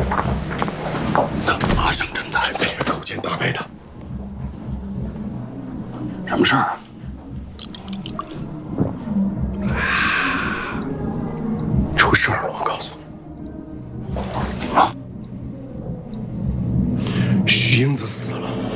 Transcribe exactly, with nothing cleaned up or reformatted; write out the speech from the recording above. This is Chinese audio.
怎么了，省侦探？ 别勾肩搭背的。 什么事儿？ 出事儿了，我告诉你。 怎么了？ 徐英子死了。